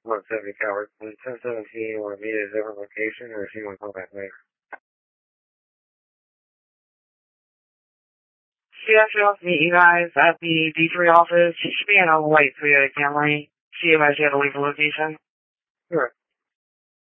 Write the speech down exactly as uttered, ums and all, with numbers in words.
one seventy Coward. ten seventeen, you want to meet at a different location, or if you want to call back later? C S L meet you guys at the D three office. You should be in a white Toyota Camry. See you guys, you have to leave the location. Sure.